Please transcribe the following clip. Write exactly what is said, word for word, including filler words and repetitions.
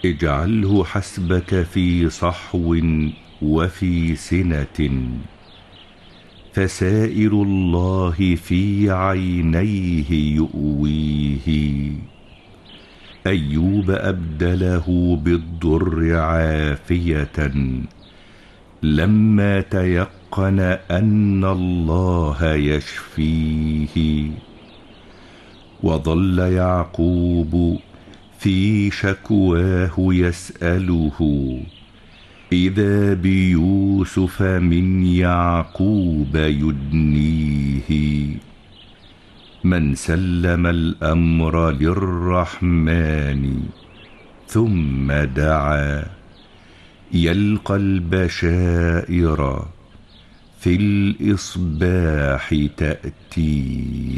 اجعله حسبك في صحو وفي سنة، فسائر الله في عينيه يؤويه. أيوب أبدله بالضر عافية لما تيقن أن الله يشفيه. وظل يعقوب في شكواه يسأله إذا بيوسف من يعقوب يدنيه. من سلم الأمر للرحمن ثم دعا يلقى البشائر في الإصباح تأتيه.